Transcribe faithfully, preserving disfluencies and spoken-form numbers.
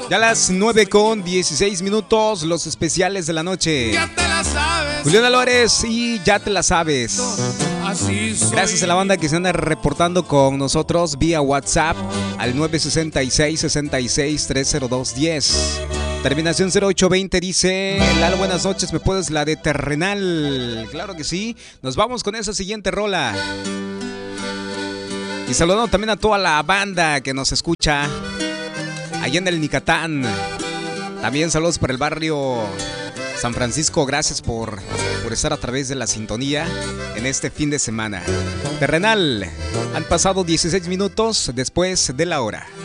Ya las nueve con dieciséis minutos, los especiales de la noche. Ya te la sabes. Julián Álvarez y Ya te la sabes. Así soy. Gracias a la banda que se anda reportando con nosotros vía WhatsApp al nueve seis seis, seis seis, tres cero dos uno cero. Terminación cero ocho veinte dice: Lalo, buenas noches, ¿me puedes la de Terrenal? Claro que sí. Nos vamos con esa siguiente rola. Y saludando también a toda la banda que nos escucha allá en el Nicatán. También saludos para el barrio San Francisco. Gracias por, por estar a través de la sintonía en este fin de semana. Terrenal, han pasado dieciséis minutos después de la hora.